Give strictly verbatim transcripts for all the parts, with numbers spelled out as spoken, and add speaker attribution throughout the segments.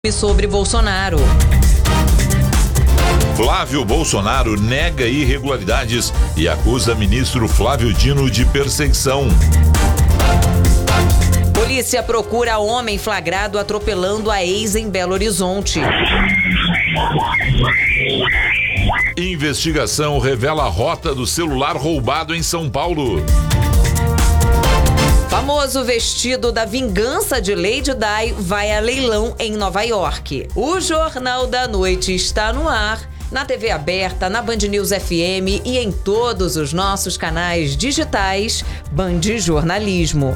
Speaker 1: sobre Bolsonaro.
Speaker 2: Flávio Bolsonaro nega irregularidades e acusa ministro Flávio Dino de perseguição.
Speaker 1: Polícia procura homem flagrado atropelando a ex em Belo Horizonte.
Speaker 2: Investigação revela a rota do celular roubado em São Paulo.
Speaker 1: Famoso vestido da vingança de Lady Di vai a leilão em Nova York. O Jornal da Noite está no ar, na T V aberta, na Band News F M e em todos os nossos canais digitais Band Jornalismo.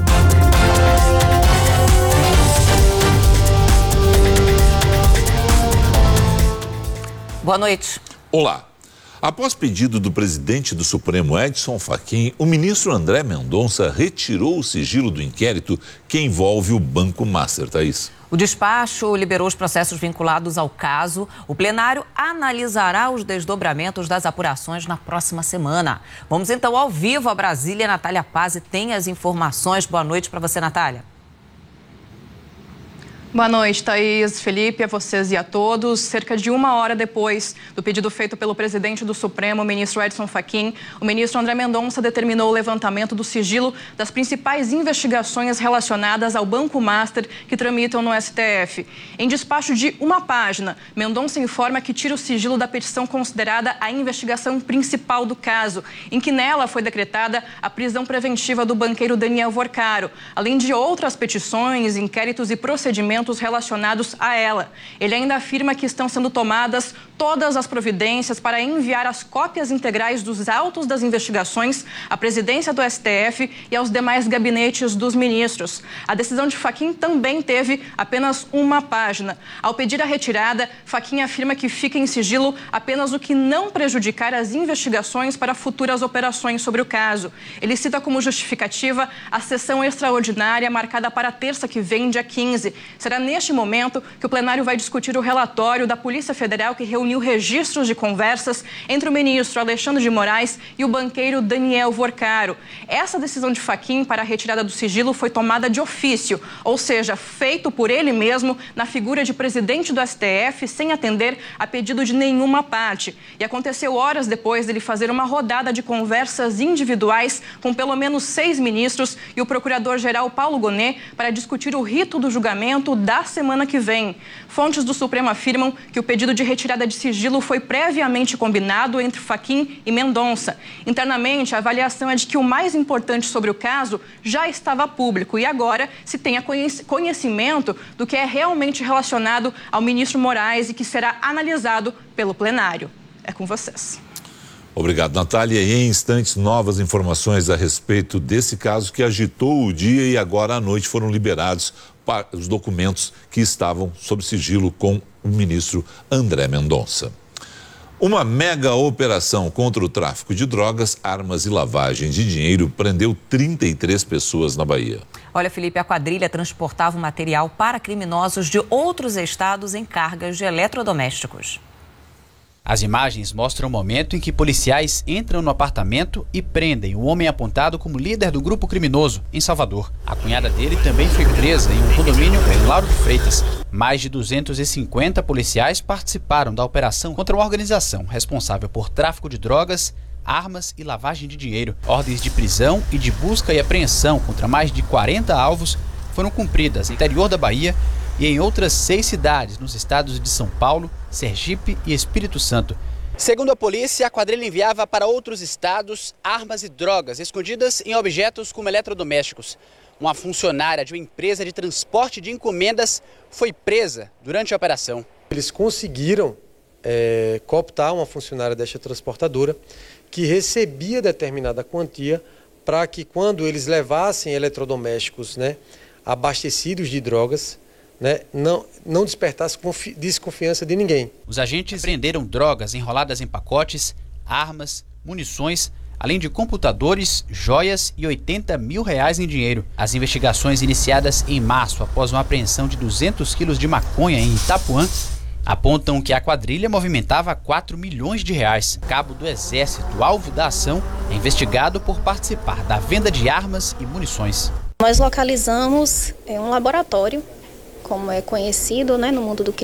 Speaker 3: Boa noite.
Speaker 2: Olá. Após pedido do presidente do Supremo, Edson Fachin, o ministro André Mendonça retirou o sigilo do inquérito que envolve o Banco Master, Thaís.
Speaker 3: O despacho liberou os processos vinculados ao caso. O plenário analisará os desdobramentos das apurações na próxima semana. Vamos então ao vivo a Brasília. Natália Pazzi tem as informações. Boa noite para você, Natália.
Speaker 4: Boa noite, Thaís, Felipe, a vocês e a todos. Cerca de uma hora depois do pedido feito pelo presidente do Supremo, o ministro Edson Fachin, o ministro André Mendonça determinou o levantamento do sigilo das principais investigações relacionadas ao Banco Master que tramitam no S T F. Em despacho de uma página, Mendonça informa que tira o sigilo da petição considerada a investigação principal do caso, em que nela foi decretada a prisão preventiva do banqueiro Daniel Vorcaro, além de outras petições, inquéritos e procedimentos relacionados a ela. Ele ainda afirma que estão sendo tomadas todas as providências para enviar as cópias integrais dos autos das investigações à presidência do S T F e aos demais gabinetes dos ministros. A decisão de Fachin também teve apenas uma página. Ao pedir a retirada, Fachin afirma que fica em sigilo apenas o que não prejudicar as investigações para futuras operações sobre o caso. Ele cita como justificativa a sessão extraordinária marcada para terça que vem, dia quinze. Será neste momento que o plenário vai discutir o relatório da Polícia Federal que reuniu registros de conversas entre o ministro Alexandre de Moraes e o banqueiro Daniel Vorcaro. Essa decisão de Fachin para a retirada do sigilo foi tomada de ofício, ou seja, feito por ele mesmo na figura de presidente do S T F sem atender a pedido de nenhuma parte. E aconteceu horas depois dele fazer uma rodada de conversas individuais com pelo menos seis ministros e o procurador-geral Paulo Gonet para discutir o rito do julgamento da semana que vem. Fontes do Supremo afirmam que o pedido de retirada de sigilo foi previamente combinado entre Fachin e Mendonça. Internamente, a avaliação é de que o mais importante sobre o caso já estava público e agora se tenha conhecimento do que é realmente relacionado ao ministro Moraes e que será analisado pelo plenário. É com vocês.
Speaker 2: Obrigado, Natália. E em instantes, novas informações a respeito desse caso que agitou o dia e agora à noite foram liberados os documentos que estavam sob sigilo com o ministro André Mendonça. Uma mega operação contra o tráfico de drogas, armas e lavagem de dinheiro prendeu trinta e três pessoas na Bahia.
Speaker 3: Olha, Felipe, a quadrilha transportava o material para criminosos de outros estados em cargas de eletrodomésticos.
Speaker 5: As imagens mostram o momento em que policiais entram no apartamento e prendem o homem apontado como líder do grupo criminoso, em Salvador. A cunhada dele também foi presa em um condomínio em Lauro de Freitas. Mais de duzentos e cinquenta policiais participaram da operação contra uma organização responsável por tráfico de drogas, armas e lavagem de dinheiro. Ordens de prisão e de busca e apreensão contra mais de quarenta alvos foram cumpridas no interior da Bahia e em outras seis cidades nos estados de São Paulo, Sergipe e Espírito Santo.
Speaker 6: Segundo a polícia, a quadrilha enviava para outros estados armas e drogas escondidas em objetos como eletrodomésticos. Uma funcionária de uma empresa de transporte de encomendas foi presa durante a operação.
Speaker 7: Eles conseguiram é, cooptar uma funcionária desta transportadora que recebia determinada quantia para que quando eles levassem eletrodomésticos, né, abastecidos de drogas, Né, não, não despertasse desconfiança de ninguém.
Speaker 5: Os agentes prenderam drogas enroladas em pacotes, armas, munições, além de computadores, joias e oitenta mil reais em dinheiro. As investigações iniciadas em março após uma apreensão de duzentos quilos de maconha em Itapuã apontam que a quadrilha movimentava quatro milhões de reais. Cabo do Exército, alvo da ação, é investigado por participar da venda de armas e munições.
Speaker 8: Nós localizamos é, um laboratório como é conhecido, né, no mundo do